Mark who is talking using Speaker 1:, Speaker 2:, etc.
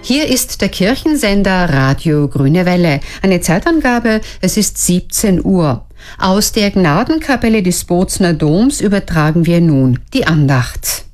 Speaker 1: Hier ist der Kirchensender Radio Grüne Welle. Eine Zeitangabe, es ist 17 Uhr. Aus der Gnadenkapelle des Bozner Doms übertragen wir nun die Andacht.